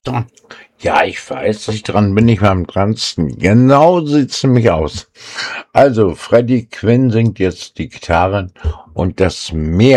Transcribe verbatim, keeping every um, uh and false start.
dran. Ja, ich weiß, dass ich dran bin, ich war am dransten. Genau sieht's nämlich aus. Also, Freddie Quinn singt jetzt die Gitarren und das Meer